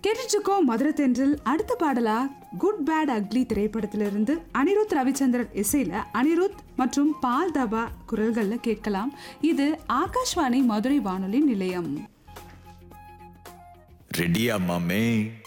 கேட்டுச்சுக்கோம் மதுரை தென்றல். அடுத்த பாடலா குட் பேட் அக்லி திரைப்படத்திலிருந்து அனிருத் ரவிச்சந்திரன் இசையில அனிருத் மற்றும் பால் தபா குரல்கள்ல கேட்கலாம். இது ஆகாஷ்வாணி மதுரை வானொலி நிலையம். ரெடியா மாமே?